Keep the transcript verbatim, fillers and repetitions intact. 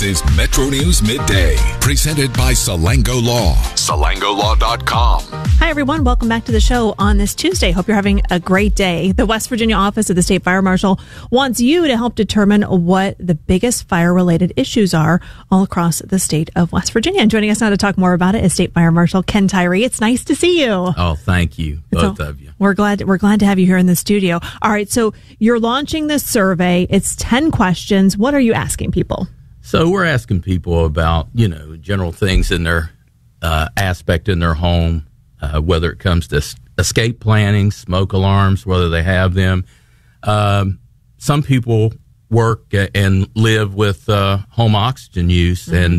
is Metro News Midday, presented by Salango Law. Salango Law dot com. Hi, everyone. Welcome back to the show on this Tuesday. Hope you're having a great day. The West Virginia Office of the State Fire Marshal wants you to help determine what the biggest fire-related issues are all across the state of West Virginia. And joining us now to talk more about it is State Fire Marshal Ken Tyree. It's nice to see you. Oh, thank you, both so, of you. We're glad we're glad to have you here in the studio. All right, so you're launching this survey. It's ten questions. What are you asking people? So we're asking people about, you know, general things in their uh, aspect in their home, uh, whether it comes to s- escape planning, smoke alarms, whether they have them. Um, some people work and live with uh, home oxygen use, mm-hmm. and